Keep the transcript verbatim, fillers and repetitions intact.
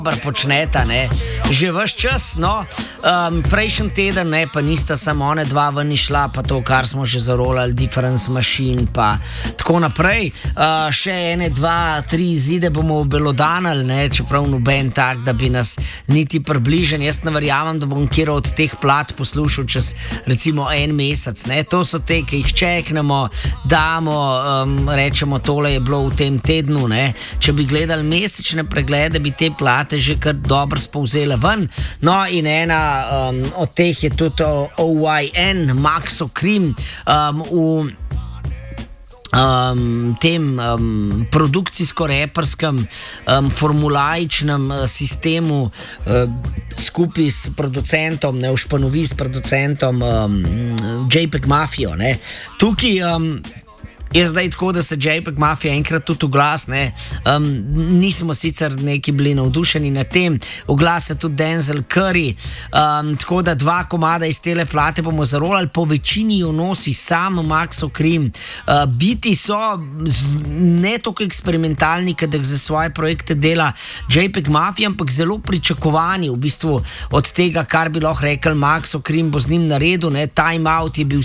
počneta, ne, že ves čas, no, um, prejšnji teden, ne, pa nista samo one dva ven išla, pa to, kar smo že zarolali, Difference Machine, pa tako naprej, uh, še ene, dva, tri izide bomo obelodanili, ne, čeprav noben tak, da bi nas niti približen, jaz ne verjamem, da bom kjer od teh plat poslušal čez recimo en mesec, ne, to so te, ki jih čeknemo, damo, um, rečemo, tole je bilo v tem tednu, ne, če bi gledali mesečne preglede, bi te plate že kar dobro spovzela ven. No, in ena um, od teh je tudi O Y N, Maxocream, um, v Um, tem um, produkcijsko-reperskem um, formulaičnem uh, sistemu uh, skupaj s producentom, ne, v španovi s producentom um, JPEG Mafio, ne. Tukaj um, je zdaj tako, da se JPEG Mafia enkrat tudi oglas, ne, um, nismo sicer neki bili navdušeni na tem, oglas je tudi Denzel Curry, um, tako da dva komada iz tele plate bomo zarolali, po večini jo nosi sam Maxocream, uh, biti so z, ne toliko eksperimentalni, kadar za svoje projekte dela JPEG Mafia, ampak zelo pričakovani v bistvu od tega, kar bi lahko rekel Maxocream bo z njim naredil, ne, Time Out je bil